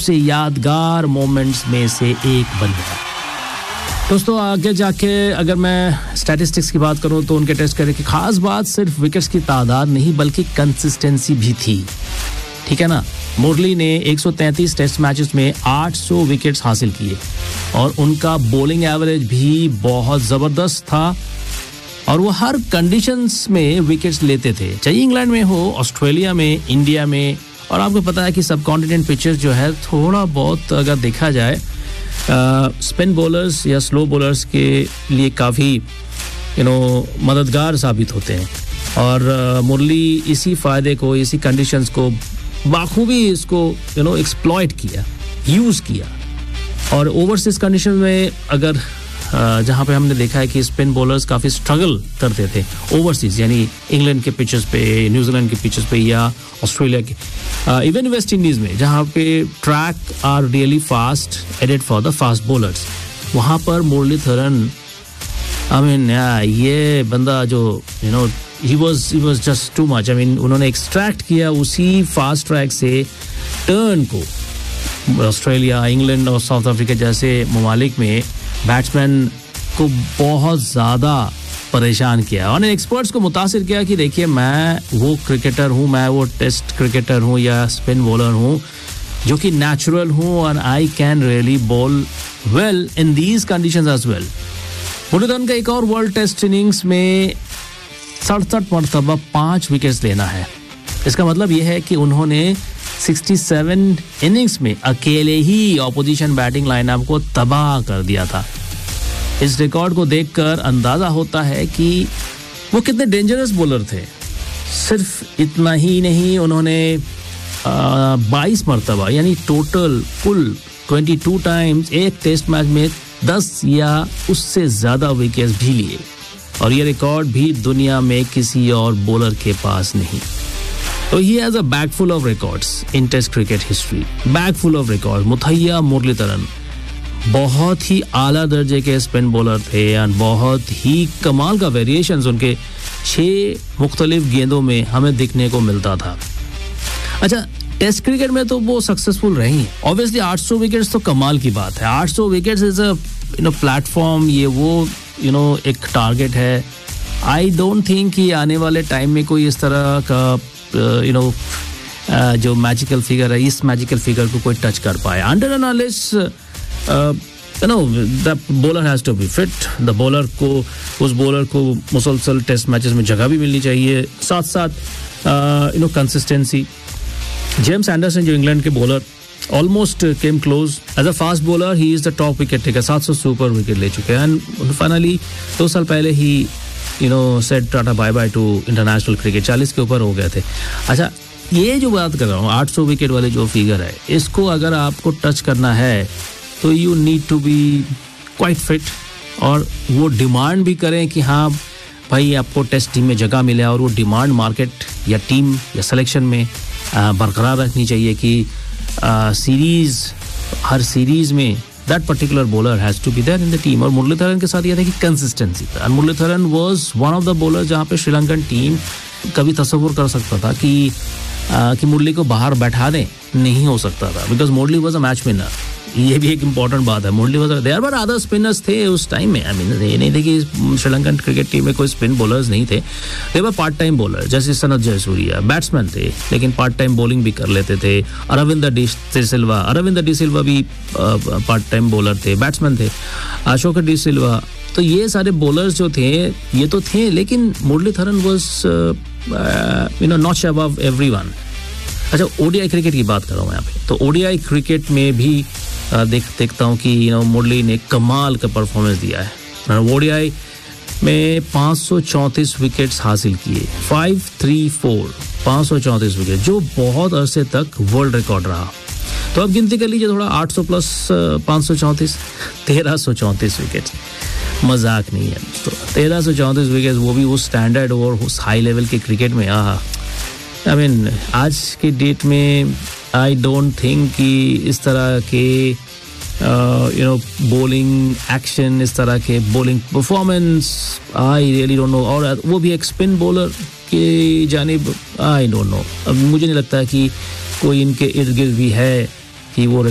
सबसे यादगार मोमेंट्स में से एक बन गया। दोस्तों आगे जाके अगर मैं स्टैटिस्टिक्स की बात करूं तो उनके टेस्ट करने की खास बात सिर्फ विकेट्स की तादाद नहीं बल्कि कंसिस्टेंसी भी थी, ठीक है ना। मुरली ने 133 टेस्ट मैचेस में 800 विकेट्स हासिल किए और उनका बॉलिंग एवरेज भी बहुत ज़बरदस्त था और वो हर कंडीशंस में विकेट्स लेते थे, चाहे इंग्लैंड में हो, ऑस्ट्रेलिया में, इंडिया में। और आपको पता है कि सब कॉन्टिनेंट पिचेस जो है थोड़ा बहुत अगर देखा जाए स्पिन बॉलर्स या स्लो बॉलर्स के लिए काफ़ी मददगार साबित होते हैं और मुरली इसी फ़ायदे को, इसी कंडीशंस को बाखूबी इसको एक्सप्लॉइट किया, यूज़ किया। और ओवरसीज कंडीशन में अगर जहाँ पे हमने देखा है कि स्पिन बॉलर्स काफ़ी स्ट्रगल करते थे ओवरसीज, यानी इंग्लैंड के पिचेस पे, न्यूजीलैंड के पिचेस पे या ऑस्ट्रेलिया के, इवन वेस्ट इंडीज़ में जहाँ पे track are really fast added for the fast bowlers, वहाँ पर मुरलीधरन ये बंदा जो he was just too much. उन्होंने एक्सट्रैक्ट किया उसी फास्ट ट्रैक से टर्न को ऑस्ट्रेलिया, इंग्लैंड और साउथ अफ्रीका जैसे ममालिक में बैट्समैन को बहुत ज़्यादा परेशान किया और एक्सपर्ट्स को मुतासिर किया कि देखिए मैं वो क्रिकेटर हूँ, मैं वो टेस्ट क्रिकेटर हूँ या स्पिन बॉलर हूँ जो कि नेचुरल हूँ और I can really ball well in these conditions as well. Muraleedharan का एक और वर्ल्ड टेस्ट इनिंग्स में 67 मरतबा 5 विकेट्स लेना है। इसका मतलब यह है कि उन्होंने 67 इनिंग्स में अकेले ही ऑपोजिशन बैटिंग लाइनअप को तबाह कर दिया था। इस रिकॉर्ड को देखकर अंदाजा होता है कि वो कितने डेंजरस बॉलर थे। सिर्फ इतना ही नहीं, उन्होंने 22 मरतबा यानी टोटल कुल 22 टाइम्स एक टेस्ट मैच में 10 या उससे ज़्यादा विकेट्स भी लिए और ये रिकॉर्ड भी दुनिया में किसी और बॉलर के पास नहीं। तो he has a bag full of records in test cricket history, bag full of record. Muttiah Muraleedharan बहुत ही आला दर्जे के स्पिन बॉलर थे और बहुत ही कमाल का वेरिएशंस उनके 6 मुख्तलिफ गेंदों में हमें दिखने को मिलता था। अच्छा, टेस्ट क्रिकेट में तो वो सक्सेसफुल रही। ऑब्वियसली 800 विकेट्स तो कमाल की बात है। 800 विकेट्स इज अ प्लेटफॉर्म, ये वो एक टारगेट है। आई डोंट थिंक कि आने वाले टाइम में कोई इस तरह का जो मैजिकल फिगर है, इस मैजिकल फिगर को कोई टच कर पाए। Under एनालिस the bowler has to be fit. The bowler को, उस बॉलर को मुसलसल टेस्ट मैचेस में जगह भी मिलनी चाहिए, साथ साथ कंसिस्टेंसी। जेम्स एंडरसन जो इंग्लैंड के bowler almost came close as a fast bowler, he is the top wicket taker, 700 super wicket ले चुके हैं। एंड फाइनली 2 साल पहले he said tata bye by two international cricket, 40 के ऊपर हो गए थे। अच्छा, ये जो बात कर रहा हूँ 800 विकेट वाले जो फिगर है, इसको अगर आपको टच करना है तो you need to be quite fit और वो डिमांड भी करें कि हाँ भाई आपको टेस्ट टीम में जगह मिले, और वो डिमांड मार्केट या टीम या सिलेक्शन में बरकरार रखनी चाहिए कि हर सीरीज में that particular bowler has to be there in the team. और मुरलीधरन के साथ यह था कि कंसिस्टेंसी था। Muraleedharan was one of the bowler जहां पे श्रीलंकन टीम कभी तसव्वुर कर सकता था कि मुरली को बाहर बैठा दें, नहीं हो सकता था, because Murali was a match winner. ये भी एक इम्पॉर्टेंट बात है। मुरली was there were other spinners थे उस टाइम में। आई मीन ये नहीं थे कि श्रीलंकन क्रिकेट टीम में कोई स्पिन बॉलर्स नहीं थे, दे वर पार्ट टाइम बॉलर। जैसे सनत जयसूर्या बैट्समैन थे लेकिन पार्ट टाइम बॉलिंग भी कर लेते थे। अरविंद डी सिल्वा भी पार्ट टाइम बॉलर थे, बैट्समैन थे। अशोक डी सिल्वा, तो ये सारे बॉलर्स जो थे ये तो थे, लेकिन Muraleedharan was notch above everyone. अच्छा, ओडीआई क्रिकेट की बात कर रहा हूँ यहाँ पे, तो ओडीआई क्रिकेट में भी देखता हूँ कि मुरली ने कमाल का परफॉर्मेंस दिया है। ओडीआई में 534 विकेट्स हासिल किए, 534 534 विकेट, जो बहुत अरसे तक वर्ल्ड रिकॉर्ड रहा। तो अब गिनती कर लीजिए थोड़ा, 800 प्लस 534 1334 विकेट्स, मजाक नहीं है। तो 1334 विकेट, वो भी उस स्टैंडर्ड और उस हाई लेवल के क्रिकेट में। आई मीन आज के डेट में आई डोंट थिंक कि इस तरह के बॉलिंग एक्शन, इस तरह के bowling performance, I really don't know. और वो भी एक स्पिन बॉलर के जानिब, आई डोंट नो। अब मुझे नहीं लगता कि कोई इनके इर्द गिर्द भी है कि वो